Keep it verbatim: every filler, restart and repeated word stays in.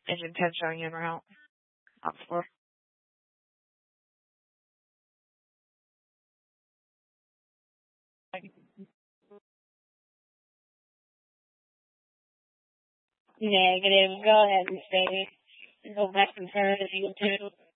engine ten showing en route. Op four. Negative. Go ahead and stay. Go back and turn if you do.